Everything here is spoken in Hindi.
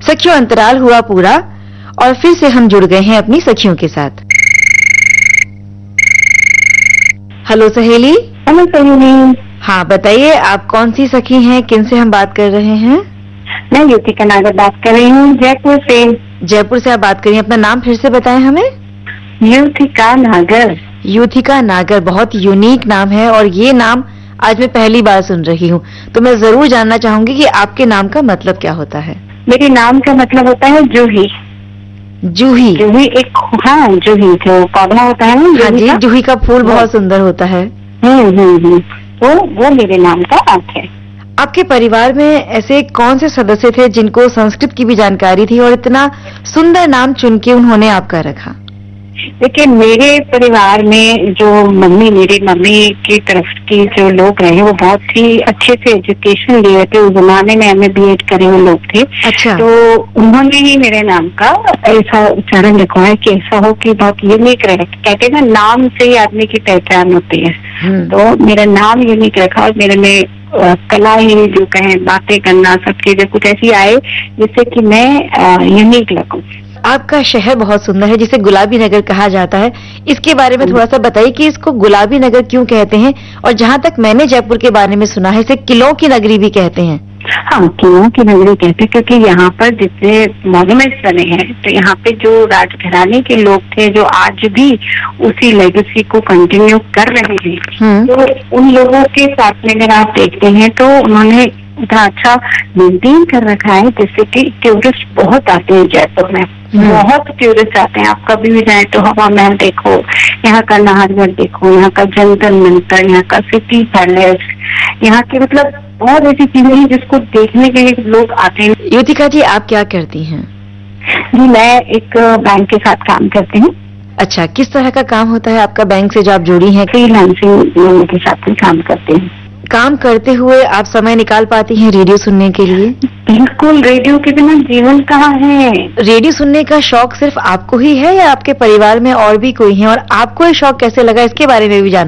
सखियों, अंतराल हुआ पूरा और फिर से हम जुड़ गए हैं अपनी सखियों के साथ। हेलो सहेली। हेलो सहेली। हाँ बताइए, आप कौन सी सखी हैं, किन से हम बात कर रहे हैं? मैं युतिका नागर बात कर रही हूँ, जयपुर से। जयपुर से आप बात करिए, अपना नाम फिर से बताएं हमें। युतिका नागर। युतिका नागर, बहुत यूनिक नाम है और ये नाम आज मैं पहली बार सुन रही हूँ, तो मैं जरूर जानना चाहूंगी कि आपके नाम का मतलब क्या होता है। मेरे नाम का मतलब होता है जूही। जूही? जूही एक, हाँ जूही जो पौधा होता है ना। हाँ जी, जूही का फूल बहुत सुंदर होता है। तो वो मेरे नाम का अर्थ है। आपके परिवार में ऐसे कौन से सदस्य थे जिनको संस्कृत की भी जानकारी थी और इतना सुंदर नाम चुन के उन्होंने आपका रखा? देखिए, मेरे परिवार में जो मेरी मम्मी की तरफ की जो लोग रहे वो बहुत ही अच्छे से एजुकेशन लिए थे। उस जमाने में MA-BEd करे हुए लोग थे। अच्छा। तो उन्होंने ही मेरे नाम का ऐसा उच्चारण लिखवाया कि ऐसा हो कि बहुत यूनिक रहे। कहते हैं ना, नाम से ही आदमी की पहचान होती है। तो मेरा नाम यूनिक रखा और मेरे में कला ही जो कहें, बातें करना, सब चीजें कुछ ऐसी आए जिससे कि मैं यूनिक लगूं। आपका शहर बहुत सुंदर है, जिसे गुलाबी नगर कहा जाता है। इसके बारे में थोड़ा सा बताइए कि इसको गुलाबी नगर क्यों कहते हैं, और जहाँ तक मैंने जयपुर के बारे में सुना है, इसे किलों की नगरी भी कहते हैं। हाँ, किलों की नगरी कहते हैं क्योंकि यहाँ पर जितने मॉन्यूमेंट्स बने हैं, तो यहाँ पे जो राजघराने के लोग थे जो आज भी उसी लेगेसी को कंटिन्यू कर रहे हैं, तो उन लोगों के साथ में अगर आप देखते हैं तो उन्होंने इतना अच्छा मेंटेन कर रखा है, जिससे कि टूरिस्ट बहुत आते हैं जयपुर में। बहुत टूरिस्ट आते हैं। आप कभी भी जाए तो हवा महल देखो, यहाँ का नाहरगढ़ देखो, यहाँ का जंतर मंतर, यहाँ का सिटी पैलेस, यहाँ की मतलब बहुत ऐसी चीजें हैं जिसको देखने के लिए लोग आते हैं। युतिका जी, आप क्या करती हैं? जी, मैं एक बैंक के साथ काम करती हूँ। अच्छा, किस तरह का काम होता है आपका बैंक से जो आप जुड़ी हैं? फ्रीलांसिंग लोगों के साथ काम करते हैं। काम करते हुए आप समय निकाल पाती हैं रेडियो सुनने के लिए? बिल्कुल, रेडियो के बिना जीवन कहाँ है। रेडियो सुनने का शौक सिर्फ आपको ही है या आपके परिवार में और भी कोई है, और आपको ये शौक कैसे लगा, इसके बारे में भी जानना